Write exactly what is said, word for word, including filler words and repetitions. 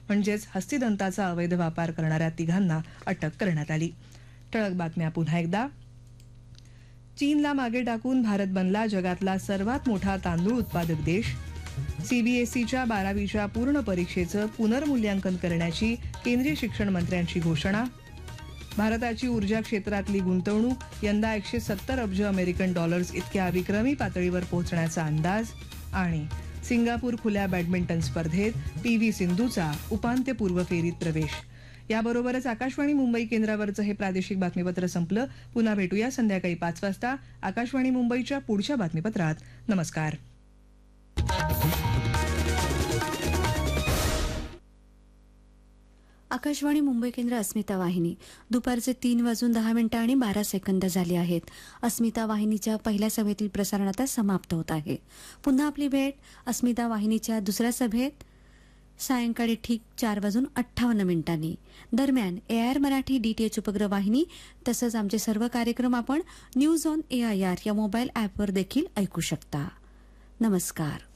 म्हणजेच हस्तिदंताचा अवैध व्यापार करणाऱ्या तिघांना अटक करण्यात आली. ठळक बातम्या पुन्हा एकदा. चीनला मागे टाकून भारत बनला जगातला सर्वात मोठा तांदूळ उत्पादक देश. सीबीएसईच्या बारावीच्या पूर्ण परीक्षेचं पुनर्मूल्यांकन करण्याची केंद्रीय शिक्षण मंत्र्यांची घोषणा. भारताची ऊर्जा क्षेत्रातली गुंतवणूक यंदा एकशे सत्तर अब्ज अमेरिकन डॉलर्स इतक्या विक्रमी पातळीवर पोहोचण्याचा अंदाज. आणि सिंगापूर खुल्या बॅडमिंटन स्पर्धेत पी व्ही सिंधूचा उपांत्यपूर्व फेरीत प्रवेश. याबरोबरच आकाशवाणी मुंबई केंद्रावरचं हे प्रादेशिक बातमीपत्र संपलं. पुन्हा भेटूया संध्याकाळी पाच वाजता आकाशवाणी मुंबईच्या पुढच्या बातमीपत्रात. नमस्कार. आकाशवाणी मुंबई केंद्र अस्मिता वाहिनी. दुपारचे तीन वाजून दहा मिनिटं आणि बारा सेकंद झाले आहेत. अस्मिता वाहिनीच्या पहिल्या सभेतील प्रसारण आता समाप्त होत आहे. पुन्हा आपली भेट अस्मिता वाहिनीच्या दुसऱ्या सभेत सायंकाळी ठीक चार वाजून अठ्ठावन्न मिनिटांनी. दरम्यान ए आय आर मराठी डीटीएच उपग्रह वाहिनी तसंच आमचे सर्व कार्यक्रम आपण news on A I R या मोबाईल ॲपवर देखील ऐकू शकता. नमस्कार.